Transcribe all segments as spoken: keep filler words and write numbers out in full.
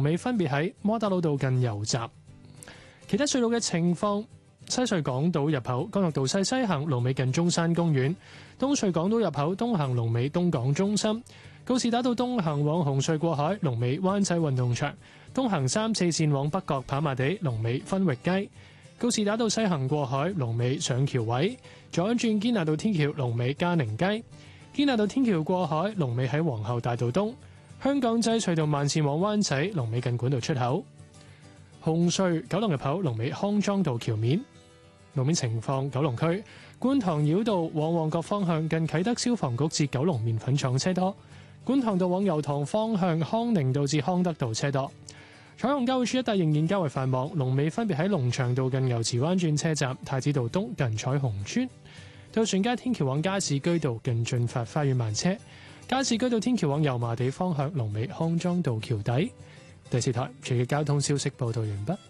尾分別喺窩打老道近油站。其他隧道嘅情況：西隧港島入口干諾道西西行龍尾近中山公園；東隧港島入口東行龍尾東港中心；告士打道東行往紅隧過海龍尾灣仔運動場；東行三四線往北角跑馬地龍尾分域街；告士打道西行過海龍尾上橋位；左轉堅拿道天橋龍尾嘉寧街；堅拿道天橋過海龍尾喺皇后大道東；香港仔隧道慢線往灣仔龍尾近管道出口；紅隧九龍入口龍尾康莊道橋面。路面情況：九龍區觀塘繞道往旺角方向近啟德消防局至九龍麵粉廠車多；觀塘道往油塘方向康寧道至康德道車多。彩虹交匯處一帶仍然較為繁忙，龍尾分別喺龍翔道近牛池灣轉車站、太子道東近彩虹村、渡船街天橋往加士居道近駿發花園慢車；加士居道天橋往油麻地方向龍尾康莊道橋底。第四台隨嘅交通消息報道完畢。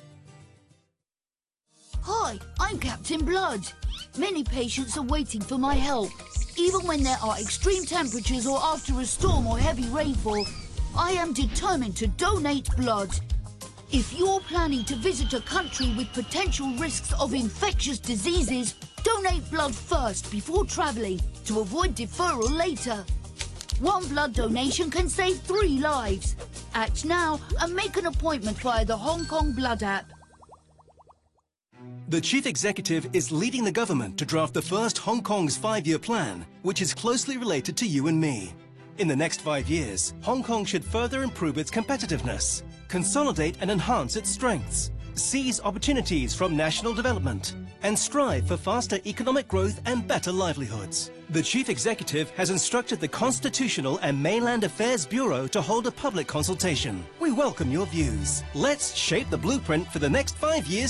Hi, I'm Captain Blood. Many patients are waiting for my help. Even when there are extreme temperatures or after a storm or heavy rainfall, I am determined to donate blood. If you're planning to visit a country with potential risks of infectious diseases, donate blood first before travelling to avoid deferral later. One blood donation can save three lives. Act now and make an appointment via the Hong Kong Blood app. The Chief Executive is leading the government to draft the first Hong Kong's five-year plan, which is closely related to you and me. In the next five years, Hong Kong should further improve its competitiveness, consolidate and enhance its strengths, seize opportunities from national development, and strive for faster economic growth and better livelihoods. The Chief Executive has instructed the Constitutional and Mainland Affairs Bureau to hold a public consultation. We welcome your views. Let's shape the blueprint for the next five years